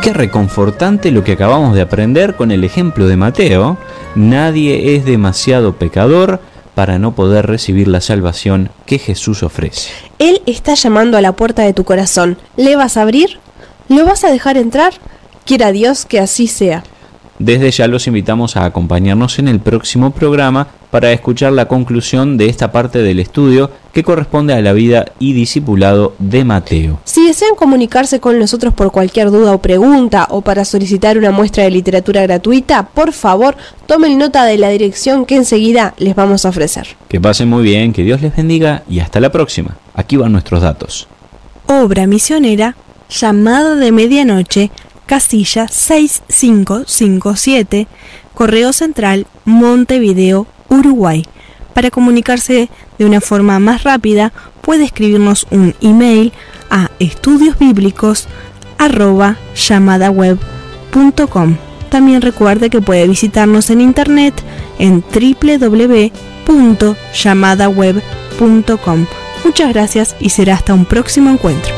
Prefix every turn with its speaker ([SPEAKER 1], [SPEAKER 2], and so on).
[SPEAKER 1] Qué reconfortante lo que acabamos de aprender con el ejemplo de Mateo. Nadie es demasiado pecador para no poder recibir la salvación que Jesús ofrece.
[SPEAKER 2] Él está llamando a la puerta de tu corazón. ¿Le vas a abrir? ¿Lo vas a dejar entrar? Quiera Dios que así sea.
[SPEAKER 1] Desde ya los invitamos a acompañarnos en el próximo programa para escuchar la conclusión de esta parte del estudio que corresponde a la vida y discipulado de Mateo.
[SPEAKER 2] Si desean comunicarse con nosotros por cualquier duda o pregunta o para solicitar una muestra de literatura gratuita, por favor, tomen nota de la dirección que enseguida les vamos a ofrecer.
[SPEAKER 1] Que pasen muy bien, que Dios les bendiga y hasta la próxima. Aquí van nuestros datos.
[SPEAKER 3] Obra misionera, Llamada de Medianoche, casilla 6557, Correo Central, Montevideo, Uruguay. Para comunicarse de una forma más rápida, puede escribirnos un email a estudiosbiblicos@llamadaweb.com. También recuerde que puede visitarnos en internet en www.llamadaweb.com. Muchas gracias y será hasta un próximo encuentro.